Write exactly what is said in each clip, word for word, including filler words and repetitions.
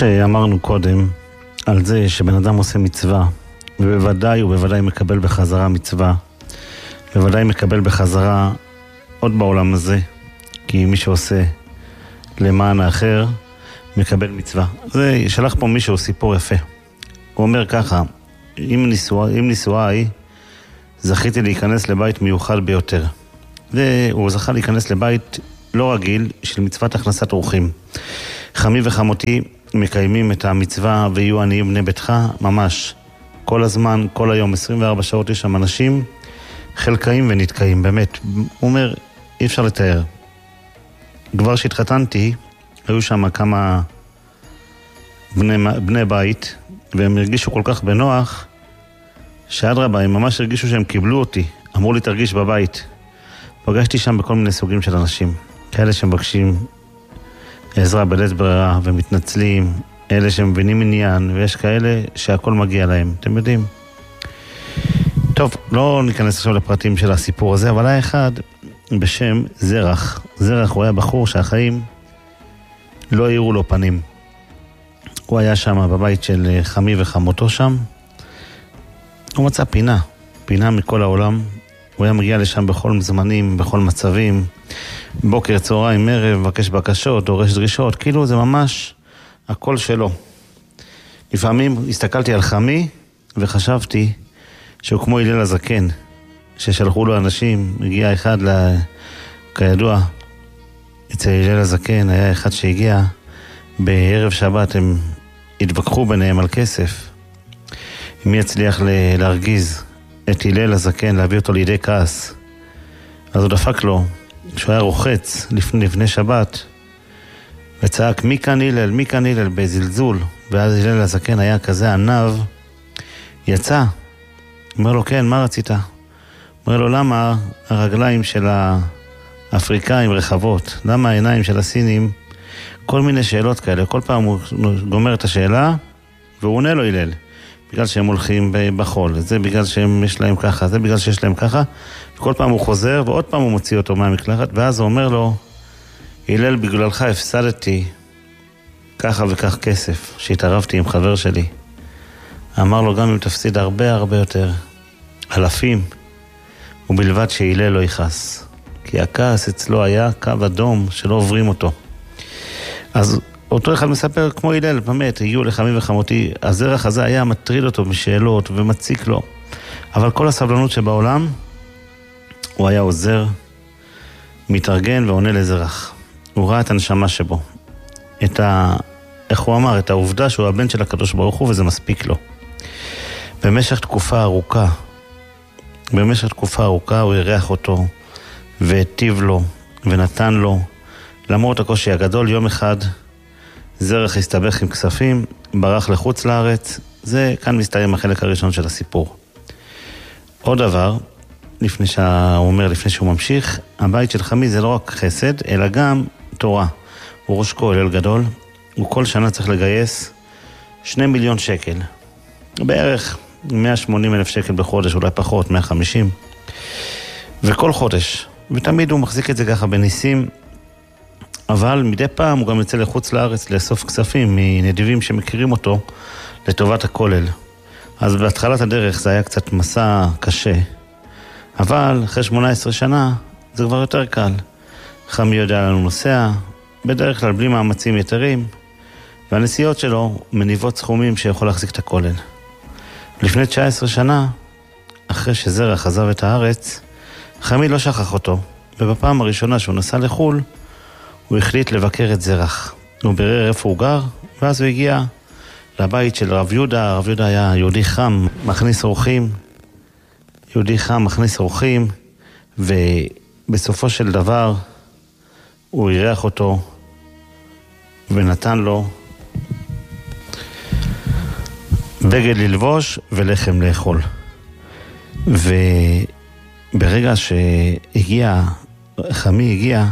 שאמרנו קודם על זה שבן אדם עושה מצווה, ובוודאי ובוודאי מקבל בחזרה מצווה, בוודאי מקבל בחזרה עוד בעולם הזה, כי מי שעושה למען האחר מקבל מצווה. זה שלח פה מישהו סיפור יפה. הוא אומר ככה, עם, ניסוע, עם נישואיי זכיתי להיכנס לבית מיוחד ביותר. והוא זכה להיכנס לבית לא רגיל של מצוות הכנסת אורחים. חמי וחמותי מקיימים את המצווה ויהיו עניים בני ביתך ממש. כל הזמן, כל היום, עשרים וארבע שעות יש שם אנשים חלקאים ונתקאים, באמת. הוא אומר, אי אפשר לתאר. כבר שהתחתנתי, היו שם כמה בני, בני בית, והם הרגישו כל כך בנוח, שעד רבה, הם ממש הרגישו שהם קיבלו אותי. אמרו לי, תרגיש בבית. פגשתי שם בכל מיני סוגים של אנשים. כאלה שמבקשים עזרה בלית ברירה ומתנצלים, אלה שמבינים עניין, ויש כאלה שהכל מגיע להם, אתם יודעים. טוב, לא ניכנס עכשיו לפרטים של הסיפור הזה, אבל היה אחד בשם זרח. זרח הוא היה בחור שהחיים לא העירו לו פנים. הוא היה שם בבית של חמי וחמותו שם. הוא מצא פינה, פינה מכל העולם. הוא היה מגיע לשם בכל זמנים, בכל מצבים. בוקר, צהריים, ערב, מבקש בקשות, דורש דרישות. כאילו זה ממש הכל שלו. לפעמים הסתכלתי על חמי וחשבתי שהוא כמו הלל הזקן, ששלחו לו אנשים. הגיע אחד, לה... כידוע, אצל הלל הזקן היה אחד שהגיע בערב שבת, הם התווכחו ביניהם על כסף. מי יצליח להרגיז את הלל הזקן, להביא אותו לידי כעס. אז הוא דפק לו, כשהוא היה רוחץ לפני, לפני שבת, וצעק, מי כאן הלל, מי כאן הלל, בזלזול. ואז הלל הזקן היה כזה ענב, יצא. אומר לו, כן, מה רצית? אומר לו, למה הרגליים של האפריקאים רחבות? למה העיניים של הסינים? כל מיני שאלות כאלה. כל פעם הוא גומר את השאלה, והוא עונה לו הלל. בגלל שהם הולכים בחול, זה בגלל שהם יש להם ככה, זה בגלל שיש להם ככה. וכל פעם הוא חוזר, ועוד פעם הוא מוציא אותו מהמקלחת, ואז הוא אומר לו, הלל, בגללך הפסדתי ככה וכך כסף, שהתערבתי עם חבר שלי. אמר לו, גם אם תפסיד הרבה הרבה יותר, אלפים, ובלבד שהלל לא יכעס. כי הכעס אצלו היה קו אדום שלא עוברים אותו. אז אותו אחד מספר, כמו הלל, באמת, הגיעו לחמי וחמותי, הזרח הזה היה מטריד אותו בשאלות ומציק לו. אבל כל הסבלנות שבעולם, הוא היה עוזר, מתארגן ועונה לזרח. הוא ראה את הנשמה שבו. את ה... איך הוא אמר? את העובדה שהוא הבן של הקדוש ברוך הוא, וזה מספיק לו. במשך תקופה ארוכה, במשך תקופה ארוכה הוא ירח אותו, והטיב לו, ונתן לו. למרות הקושי הגדול, יום אחד, זרח הסתבך עם כספים, ברח לחוץ לארץ. זה כאן מסתיים החלק הראשון של הסיפור. עוד דבר, לפני שהוא אומר, לפני שהוא ממשיך, הבית של חמי זה לא רק חסד, אלא גם תורה. הוא ראש כהל גדול, הוא כל שנה צריך לגייס שני מיליון שקל. בערך מאה ושמונים אלף שקל בחודש, אולי פחות, מאה וחמישים. וכל חודש. ותמיד הוא מחזיק את זה ככה בניסים, אבל מדי פעם הוא גם יוצא לחוץ לארץ לאסוף כספים מנדיבים שמכירים אותו לטובת הכולל. אז בהתחלת הדרך זה היה קצת מסע קשה, אבל אחרי שמונה עשרה שנה זה כבר יותר קל. חמי יודע לנו נוסע, בדרך כלל בלי מאמצים יתרים, והנסיעות שלו מניבות סכומים שיכול להחזיק את הכולל. לפני תשע עשרה שנה, אחרי שזרח עזב את הארץ, חמי לא שכח אותו, ובפעם הראשונה שהוא נסע לחול, הוא החליט לבקר את זרח. הוא בירר איפה הוא גר, ואז הוא הגיע לבית של רב יהודה. רב יהודה היה יהודי חם, מכניס אורחים, יהודי חם, מכניס אורחים, ובסופו של דבר הוא אירח אותו ונתן לו בגד ללבוש ולחם לאכול. וברגע שהגיע, חמי הגיע,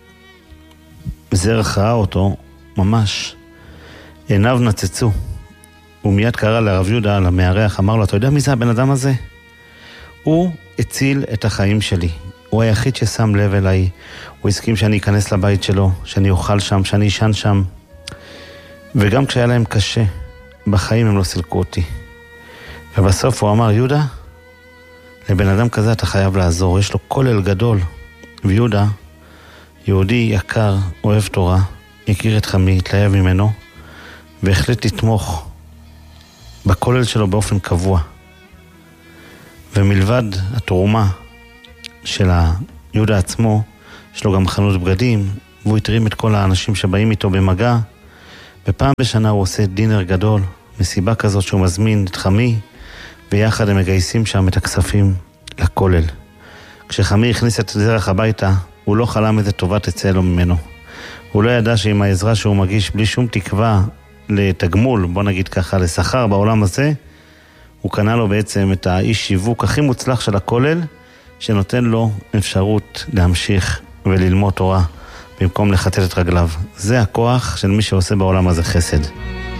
זרח ראה אותו, ממש עיניו נצצו. הוא מיד קרא לרב יהודה, למארח, אמר לו, אתה יודע מי זה הבן אדם הזה? הוא הציל את החיים שלי. הוא היחיד ששם לב אליי. הוא הסכים שאני אכנס לבית שלו, שאני אוכל שם, שאני אשן שם. וגם כשהיה להם קשה, בחיים הם לא סילקו אותי. ובסוף הוא אמר, יהודה, לבן אדם כזה אתה חייב לעזור, יש לו כולל גדול. ויהודה, יהודי יקר, אוהב תורה, הכיר את חמי, התלהב ממנו, והחליט לתמוך בכולל שלו באופן קבוע. ומלבד התרומה של היהודה עצמו, יש לו גם חנות בגדים, והוא התרים את כל האנשים שבאים איתו במגע, ופעם בשנה הוא עושה דינר גדול, מסיבה כזאת שהוא מזמין את חמי, ויחד הם מגייסים שם את הכספים לכולל. כשחמי הכניס את זרח הביתה, הוא לא חלם איזה טובה תצא לו ממנו. הוא לא ידע שעם העזרה שהוא מגיש בלי שום תקווה לתגמול, בוא נגיד ככה, לשכר בעולם הזה, הוא קנה לו בעצם את האיש שיווק הכי מוצלח של הכולל, שנותן לו אפשרות להמשיך וללמוד תורה במקום לחטט את רגליו. זה הכוח של מי שעושה בעולם הזה חסד.